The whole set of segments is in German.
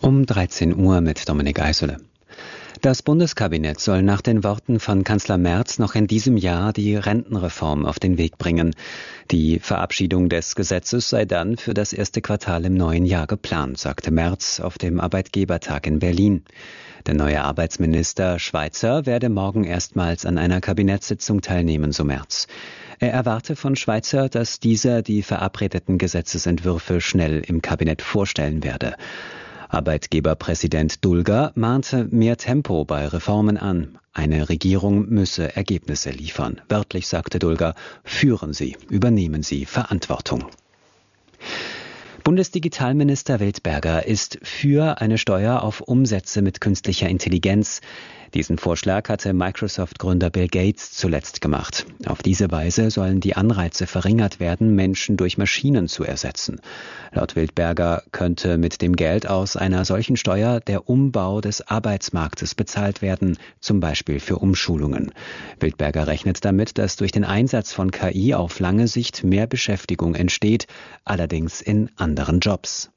Um 13 Uhr mit Dominik Eisele. Das Bundeskabinett soll nach den Worten von Kanzler Merz noch in diesem Jahr die Rentenreform auf den Weg bringen. Die Verabschiedung des Gesetzes sei dann für das erste Quartal im neuen Jahr geplant, sagte Merz auf dem Arbeitgebertag in Berlin. Der neue Arbeitsminister Schweizer werde morgen erstmals an einer Kabinettssitzung teilnehmen, so Merz. Er erwarte von Schweizer, dass dieser die verabredeten Gesetzesentwürfe schnell im Kabinett vorstellen werde. Arbeitgeberpräsident Dulger mahnte mehr Tempo bei Reformen an. Eine Regierung müsse Ergebnisse liefern. Wörtlich sagte Dulger: Führen Sie, übernehmen Sie Verantwortung. Bundesdigitalminister Wildberger ist für eine Steuer auf Umsätze mit künstlicher Intelligenz. Diesen Vorschlag hatte Microsoft-Gründer Bill Gates zuletzt gemacht. Auf diese Weise sollen die Anreize verringert werden, Menschen durch Maschinen zu ersetzen. Laut Wildberger könnte mit dem Geld aus einer solchen Steuer der Umbau des Arbeitsmarktes bezahlt werden, zum Beispiel für Umschulungen. Wildberger rechnet damit, dass durch den Einsatz von KI auf lange Sicht mehr Beschäftigung entsteht, allerdings in anderen Jobs.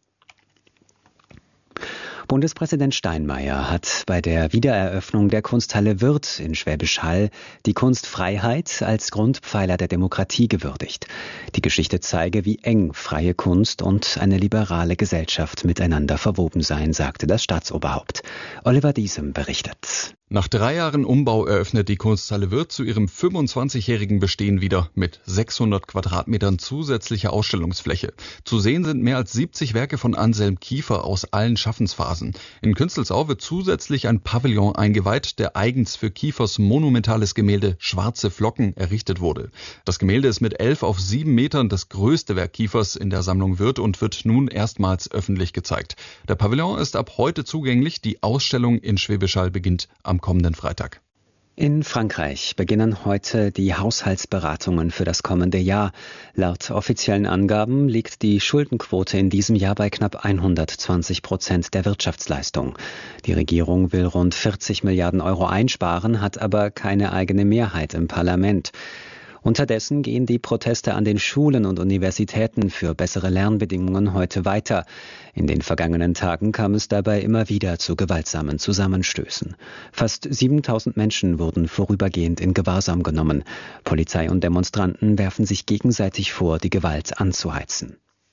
Bundespräsident Steinmeier hat bei der Wiedereröffnung der Kunsthalle Wirth in Schwäbisch Hall die Kunstfreiheit als Grundpfeiler der Demokratie gewürdigt. Die Geschichte zeige, wie eng freie Kunst und eine liberale Gesellschaft miteinander verwoben seien, sagte das Staatsoberhaupt. Oliver Diesem berichtet. Nach 3 Jahren Umbau eröffnet die Kunsthalle Wirth zu ihrem 25-jährigen Bestehen wieder mit 600 Quadratmetern zusätzlicher Ausstellungsfläche. Zu sehen sind mehr als 70 Werke von Anselm Kiefer aus allen Schaffensphasen. In Künzelsau wird zusätzlich ein Pavillon eingeweiht, der eigens für Kiefers monumentales Gemälde Schwarze Flocken errichtet wurde. Das Gemälde ist mit 11 auf 7 Metern das größte Werk Kiefers in der Sammlung Wirth und wird nun erstmals öffentlich gezeigt. Der Pavillon ist ab heute zugänglich. Die Ausstellung in Schwäbisch Hall beginnt am kommenden Freitag. In Frankreich beginnen heute die Haushaltsberatungen für das kommende Jahr. Laut offiziellen Angaben liegt die Schuldenquote in diesem Jahr bei knapp 120% der Wirtschaftsleistung. Die Regierung will rund 40 Milliarden Euro einsparen, hat aber keine eigene Mehrheit im Parlament. Unterdessen gehen die Proteste an den Schulen und Universitäten für bessere Lernbedingungen heute weiter. In den vergangenen Tagen kam es dabei immer wieder zu gewaltsamen Zusammenstößen. Fast 7.000 Menschen wurden vorübergehend in Gewahrsam genommen. Polizei und Demonstranten werfen sich gegenseitig vor, die Gewalt anzuheizen.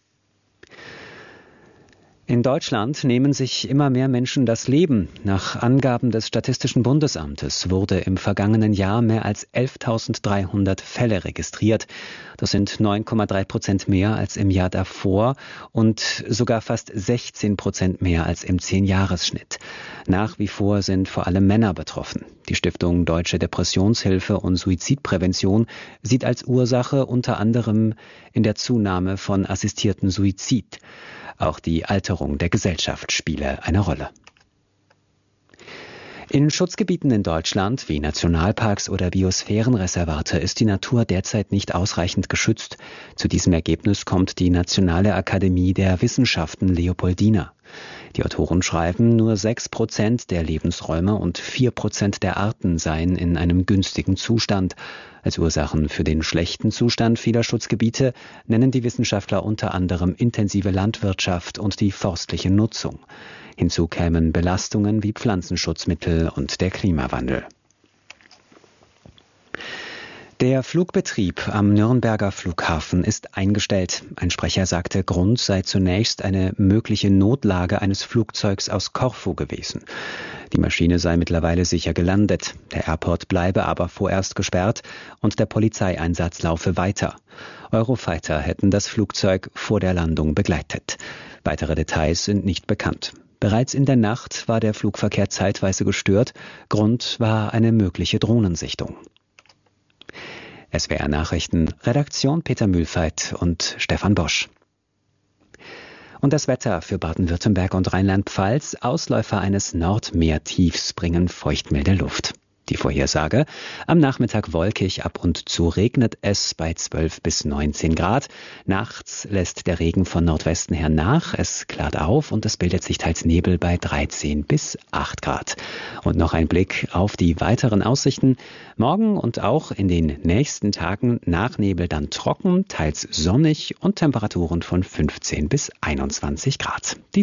In Deutschland nehmen sich immer mehr Menschen das Leben. Nach Angaben des Statistischen Bundesamtes wurde im vergangenen Jahr mehr als 11.300 Fälle registriert. Das sind 9,3% mehr als im Jahr davor und sogar fast 16% mehr als im 10-Jahres-Schnitt. Nach wie vor sind vor allem Männer betroffen. Die Stiftung Deutsche Depressionshilfe und Suizidprävention sieht als Ursache unter anderem in der Zunahme von assistierten Suizid. Auch die Alterung der Gesellschaft spiele eine Rolle. In Schutzgebieten in Deutschland wie Nationalparks oder Biosphärenreservate ist die Natur derzeit nicht ausreichend geschützt. Zu diesem Ergebnis kommt die Nationale Akademie der Wissenschaften Leopoldina. Die Autoren schreiben, nur 6% der Lebensräume und 4% der Arten seien in einem günstigen Zustand. Als Ursachen für den schlechten Zustand vieler Schutzgebiete nennen die Wissenschaftler unter anderem intensive Landwirtschaft und die forstliche Nutzung. Hinzu kämen Belastungen wie Pflanzenschutzmittel und der Klimawandel. Der Flugbetrieb am Nürnberger Flughafen ist eingestellt. Ein Sprecher sagte, Grund sei zunächst eine mögliche Notlage eines Flugzeugs aus Korfu gewesen. Die Maschine sei mittlerweile sicher gelandet. Der Airport bleibe aber vorerst gesperrt und der Polizeieinsatz laufe weiter. Eurofighter hätten das Flugzeug vor der Landung begleitet. Weitere Details sind nicht bekannt. Bereits in der Nacht war der Flugverkehr zeitweise gestört. Grund war eine mögliche Drohnensichtung. SWR Nachrichten, Redaktion Peter Mühlfeit und Stefan Bosch. Und das Wetter für Baden-Württemberg und Rheinland-Pfalz: Ausläufer eines Nordmeertiefs bringen feuchtmilde Luft. Die Vorhersage: am Nachmittag wolkig, ab und zu regnet es bei 12 bis 19 Grad. Nachts lässt der Regen von Nordwesten her nach, es klart auf und es bildet sich teils Nebel bei 13 bis 8 Grad. Und noch ein Blick auf die weiteren Aussichten. Morgen und auch in den nächsten Tagen nach Nebel dann trocken, teils sonnig und Temperaturen von 15 bis 21 Grad.